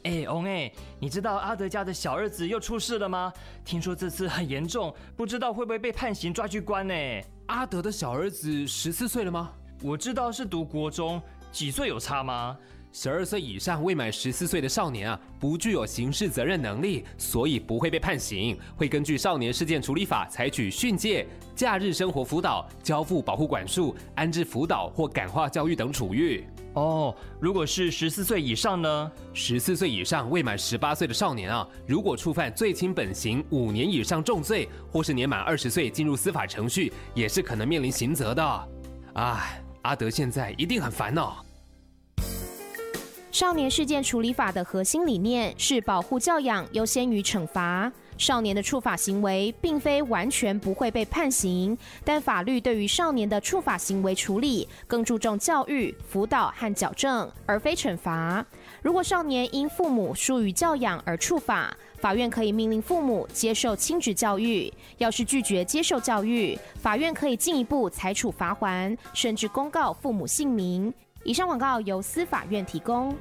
翁你知道阿德家的小儿子又出事了吗？听说这次很严重，不知道会不会被判刑抓去关呢？ 阿德的小儿子14岁了吗？ 我知道是读国中，几岁有差吗 ？12岁以上未满14岁的少年不具有刑事责任能力，所以不会被判刑，会根据少年事件处理法采取训诫、假日生活辅导、交付保护管束、安置辅导或感化教育等处遇。 如果是14岁以上呢 ？14岁以上未满18岁的少年如果触犯最轻本刑5年以上重罪，或是年满20岁进入司法程序，也是可能面临刑责的。阿德现在一定很烦哦。 少年事件处理法的核心理念是保护教养优先于惩罚。少年的触法行为并非完全不会被判刑，但法律对于少年的触法行为处理更注重教育、辅导和矫正，而非惩罚。如果少年因父母疏于教养而触法，法院可以命令父母接受亲职教育。要是拒绝接受教育，法院可以进一步裁处罚锾，甚至公告父母姓名。以上广告由司法院提供。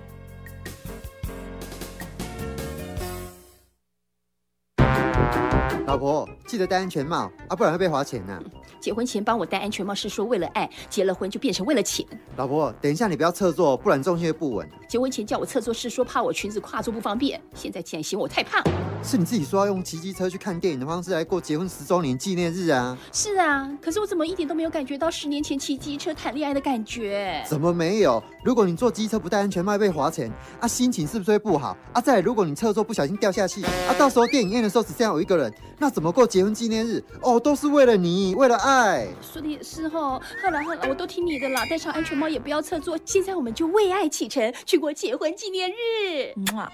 老婆，记得戴安全帽不然会被罚钱啊。 结婚前帮我戴安全帽是说为了爱，结了婚就变成为了钱。 老婆，等一下你不要侧坐，不然重心会不稳。 结婚前叫我侧坐是说怕我裙子跨坐不方便，现在竟然嫌我太胖。 是你自己说要用骑机车去看电影的方式来过结婚10周年纪念日啊。 是啊，可是我怎么一点都没有感觉到10年前骑机车谈恋爱的感觉？ 怎么没有？如果你坐机车不戴安全帽会被罚钱心情是不是会不好再来如果你侧坐不小心掉下去到时候电影院的时候只剩下我一个人，那怎么过结婚纪念日？都是为了你，为了爱。 说的也是好了，我都听你的啦，戴上安全帽也不要侧坐。现在我们就为爱启程，去过结婚纪念日。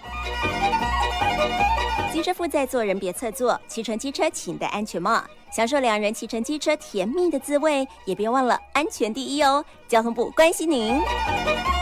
机车负载坐人别侧坐，骑乘机车请戴安全帽，享受2人骑乘机车甜蜜的滋味，也别忘了安全第一哦。交通部关心您。